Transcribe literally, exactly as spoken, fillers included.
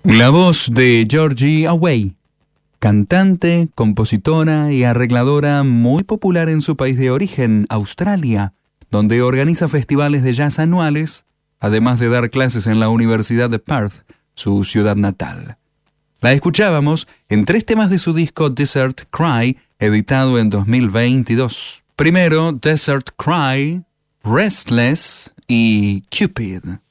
La voz de Georgie Away, cantante, compositora y arregladora muy popular en su país de origen, Australia, donde organiza festivales de jazz anuales, además de dar clases en la Universidad de Perth, su ciudad natal. La escuchábamos en tres temas de su disco Desert Cry, editado en dos mil veintidós. Primero, Desert Cry, Restless y Cupid.